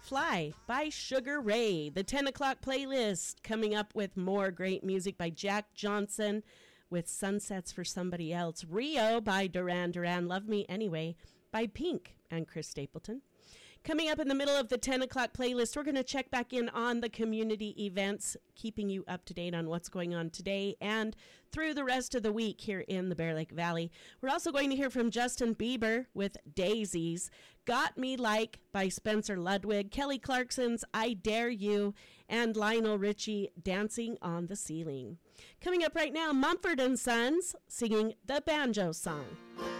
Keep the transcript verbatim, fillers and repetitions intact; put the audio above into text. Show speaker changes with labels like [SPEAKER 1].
[SPEAKER 1] Fly by Sugar Ray. The ten o'clock playlist coming up with more great music by Jack Johnson with Sunsets for Somebody Else. Rio by Duran Duran. Love Me Anyway by Pink and Chris Stapleton. Coming up in the middle of the ten o'clock playlist, we're going to check back in on the community events, keeping you up to date on what's going on today and through the rest of the week here in the Bear Lake Valley. We're also going to hear from Justin Bieber with Daisies, Got Me Like by Spencer Ludwig, Kelly Clarkson's I Dare You, and Lionel Richie, Dancing on the Ceiling. Coming up right now, Mumford and Sons singing the Banjo Song.